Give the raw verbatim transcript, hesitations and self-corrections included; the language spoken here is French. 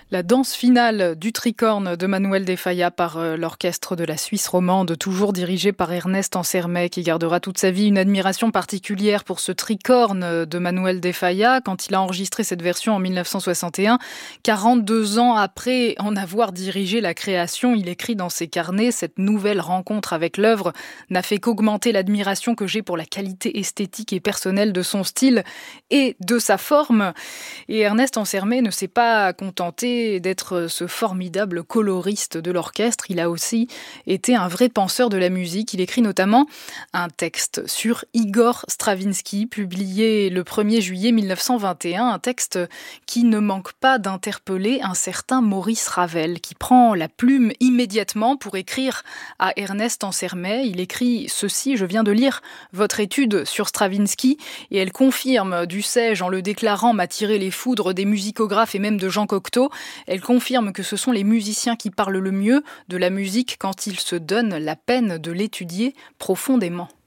La danse finale du Tricorne de Manuel de Falla par euh, l'orchestre de la Suisse romande, toujours dirigé par Ernest Ansermet, qui gardera toute sa vie une admiration particulière pour ce Tricorne de Manuel de Falla. Quand il a enregistré cette version en dix-neuf cent soixante et un, quarante-deux ans après en avoir dirigé la création, il écrit dans ses carnets: cette nouvelle rencontre avec l'œuvre n'a fait qu'augmenter l'admiration que j'ai pour la qualité esthétique et personnelle de son style et de sa forme. Et Ernest Ansermet ne s'est pas contenté d'être ce formidable coloriste de l'orchestre. Il a aussi été un vrai penseur de la musique. Il écrit notamment un texte sur Igor Stravinsky, publié le premier juillet mille neuf cent vingt et un, un texte qui ne manque pas d'interpeller un certain Maurice Ravel, qui prend la plume immédiatement pour écrire à Ernest Ansermet. Il écrit ceci: je viens de lire votre étude sur Stravinsky et elle confirme, dussé-je, en le déclarant, m'attirer les foudres des musicographes et même de Jean Cocteau. Elle confirme que ce sont les musiciens qui parlent le mieux de la musique quand ils se donnent la peine de l'étudier profondément.